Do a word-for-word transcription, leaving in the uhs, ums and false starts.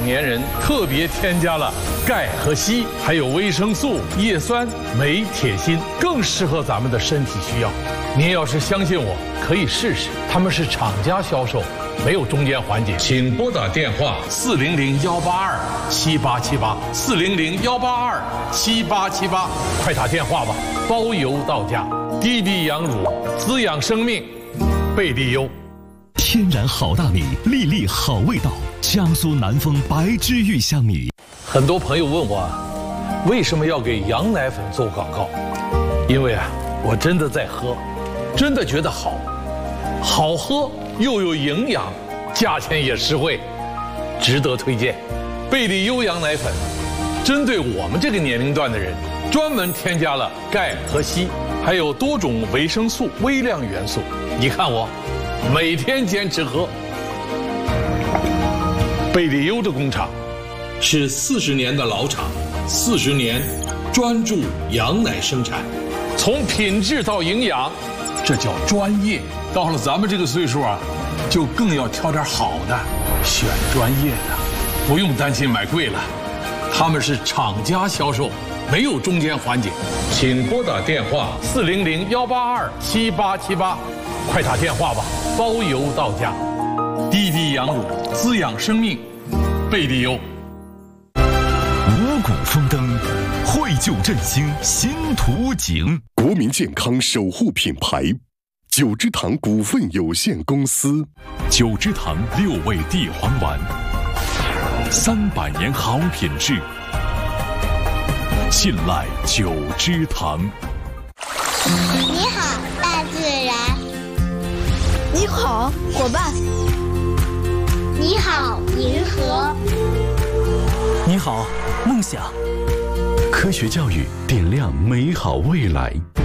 年人特别添加了钙和硒，还有维生素、叶酸、镁、铁、锌，更适合咱们的身体需要。您要是相信我，可以试试。他们是厂家销售，没有中间环节。请拨打电话四零零幺八二七八七八四零零幺八二七八七八，快打电话吧，包邮到家。滴滴羊乳滋养生命，贝利优。 天然好大米，粒粒好味道，江苏南丰白之玉香米。 很多朋友问我，为什么要给羊奶粉做广告？因为啊，我真的在喝，真的觉得好，好喝又有营养，价钱也实惠，值得推荐。贝利优羊奶粉，针对我们这个年龄段的人，专门添加了钙和硒，还有多种维生素、微量元素。你看我，每天坚持喝。贝利优的工厂是四十年的老厂，四十年专注羊奶生产，从品质到营养，这叫专业。到了咱们这个岁数啊，就更要挑点好的，选专业的，不用担心买贵了。他们是厂家销售，没有中间环节。请拨打电话四零零幺八二七八七八，快打电话吧，包邮到家。滴滴羊乳滋养生命，贝利优。 五谷丰登，绘就振兴新图景。 国民健康守护品牌，九芝堂股份有限公司。 九芝堂六味地黄丸，三百年好品质，信赖九芝堂。 你好，大自然。 你好，伙伴。 你好，银河。 你好，梦想。 科学教育点亮美好未来。